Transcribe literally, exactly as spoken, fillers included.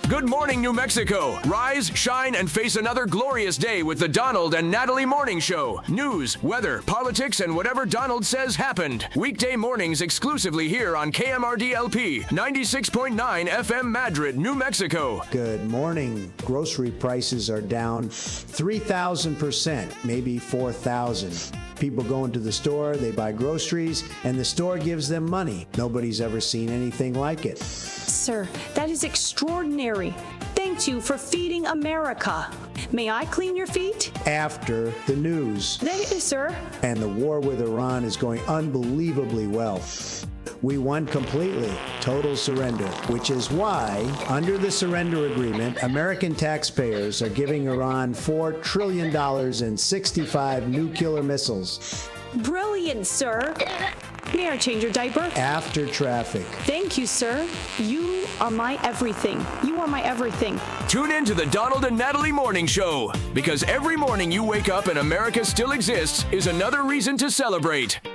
Good morning, New Mexico. Rise, shine, and face another glorious day with the Donald and Natalie Morning Show. News, weather, politics, and whatever Donald says happened. Weekday mornings exclusively here on K M R D L P, ninety-six point nine F M Madrid, New Mexico. Good morning. Grocery prices are down three thousand percent, maybe four thousand. People go into the store, they buy groceries, and the store gives them money. Nobody's ever seen anything like it. Sir, that is extraordinary. Thank you for feeding America. May I clean your feet? After the news. Thank you, sir. And the war with Iran is going unbelievably well. We won completely, total surrender, which is why, under the surrender agreement, American taxpayers are giving Iran four trillion dollars and sixty-five nuclear missiles. Brilliant, sir. May I change your diaper? After traffic. Thank you, sir. You are my everything. You are my everything. Tune in to the Donald and Natalie Morning Show, because every morning you wake up and America still exists is another reason to celebrate.